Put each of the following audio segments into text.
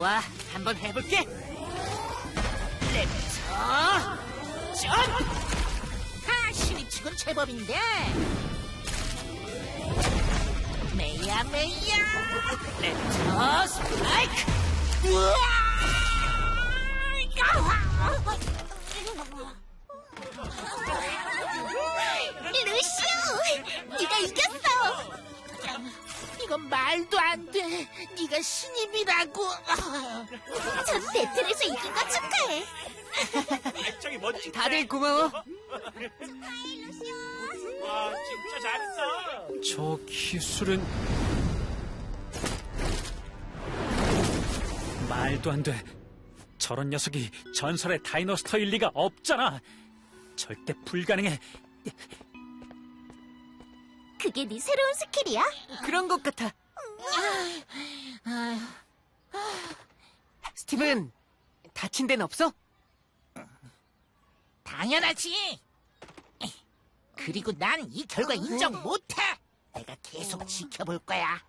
와, 한번 해볼게. 랩터 전! 신이 치곤 제법인데. 메야 랩터 스트라이크. 우와! 루시오, 네가 이겼어. 이건 말도 안 돼. 네가 신입이라고. 전 배틀에서 이긴 거 축하해. 저기 멋진 다들 고마워. 축하해, 루시오. 와, 진짜 잘했어. 저 기술은 말도 안 돼. 저런 녀석이 전설의 다이노스터일 리가 없잖아. 절대 불가능해. 그게 네 새로운 스킬이야? 그런 것 같아. 스티븐, 다친 데는 없어? 당연하지. 그리고 난 이 결과 인정 못해. 내가 계속 지켜볼 거야.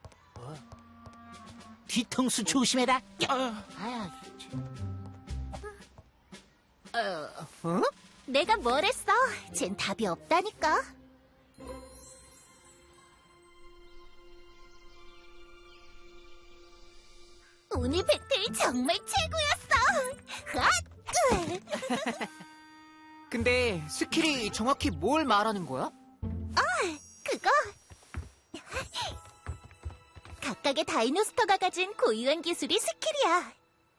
뒤통수 조심해라. 내가 뭘 했어? 쟨 답이 없다니까. 오늘 배틀 정말 최고였어. 근데 스킬이 정확히 뭘 말하는 거야? 그거 각각의 다이노스터가 가진 고유한 기술이 스킬이야.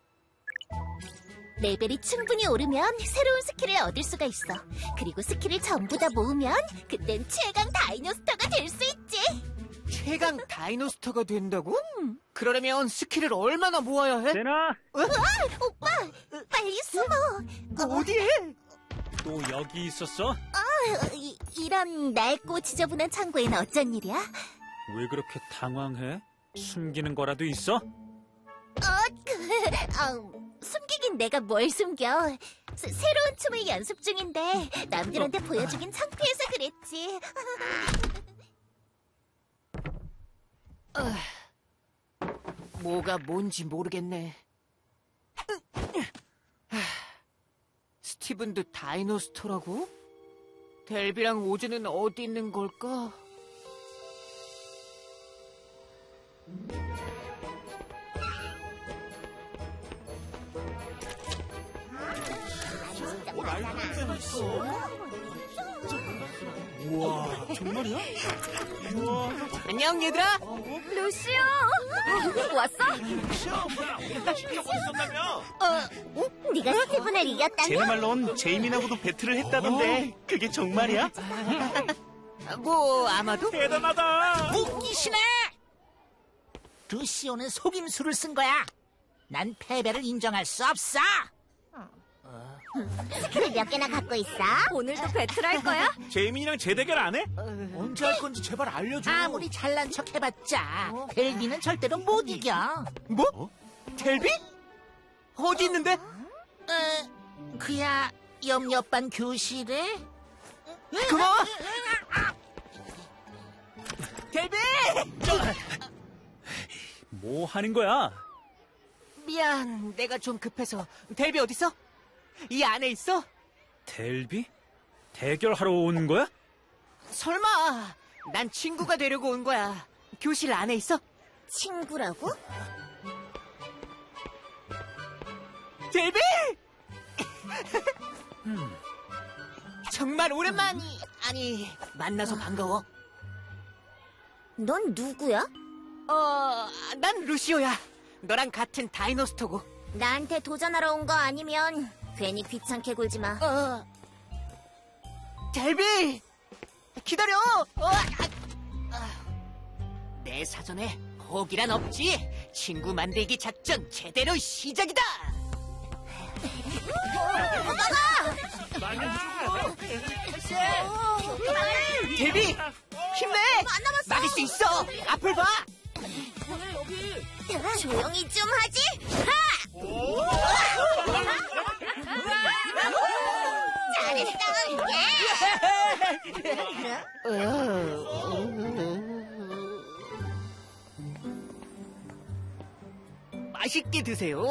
레벨이 충분히 오르면 새로운 스킬을 얻을 수가 있어. 그리고 스킬을 전부 다 모으면 그땐 최강 다이노스터가 될 수 있지. 최강 다이노스터가 된다고? 그러려면 스킬을 얼마나 모아야 해? 제나, 오빠, 빨리 숨어. 어디에? 또 여기 있었어? 이런 낡고 지저분한 창고에는 어쩐 일이야? 왜 그렇게 당황해? 숨기는 거라도 있어? 숨기긴 내가 뭘 숨겨. 새로운 춤을 연습 중인데 남들한테 보여주긴 창피해서 그랬지. 뭐가 뭔지 모르겠네. 스티븐도 다이노스터라고? 델비랑 오즈는 어디 있는 걸까? 우와, 정말이야? 우와, 안녕 얘들아. 루시오, 왔어? 지켜보고 있었다며? 네가 스티븐을 이겼다며? 제네 말론 제이민하고도 배틀을 했다던데 그게 정말이야? 뭐 아마도? 대단하다. 웃기시네. 루시오는 속임수를 쓴 거야. 난 패배를 인정할 수 없어. 스킬을 몇 개나 갖고 있어? 오늘도 배틀할 거야? 제이민이랑 재대결 안 해? 언제 할 건지 제발 알려줘. 아무리 잘난 척 해봤자 델비는 절대로 못 이겨. 뭐? 델비? 어디 있는데? 그야 옆반 교실에. 고마워. 델비! 뭐 하는 거야? 미안, 내가 좀 급해서. 델비 어딨어? 이 안에 있어? 델비? 대결하러 온 거야? 설마, 난 친구가 되려고 온 거야. 교실 안에 있어? 친구라고? 델비! 정말 아니, 만나서 반가워. 넌 누구야? 난 루시오야. 너랑 같은 다이노스터고. 나한테 도전하러 온 거 아니면 괜히 귀찮게 굴지 마. 델비! 기다려! 내 사전에 포기란 없지. 친구 만들기 작전 제대로 시작이다! 델비! 힘내! 막을 수 있어! 앞을 봐! 조용히 좀 하지? 잘했어! 맛있게 드세요.